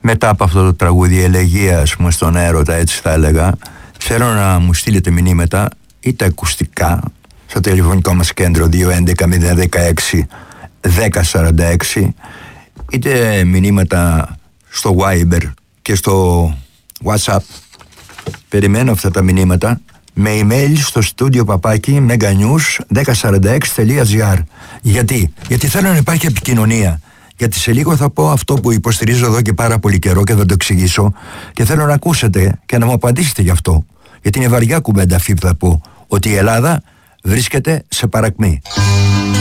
μετά από αυτό το τραγούδι ελεγεία, ας πούμε, στον έρωτα, έτσι θα έλεγα, θέλω να μου στείλετε μηνύματα είτε ακουστικά στο τηλεφωνικό μας κέντρο 211-016-1046, είτε μηνύματα στο Viber και στο WhatsApp. Περιμένω αυτά τα μηνύματα με email στο στούντιο παπάκι meganews1046.gr. Γιατί θέλω να υπάρχει επικοινωνία. Γιατί σε λίγο θα πω αυτό που υποστηρίζω εδώ και πάρα πολύ καιρό και θα το εξηγήσω, και θέλω να ακούσετε και να μου απαντήσετε γι' αυτό. Γιατί είναι βαριά κουβέντα αυτή που θα πω, ότι η Ελλάδα βρίσκεται σε παρακμή.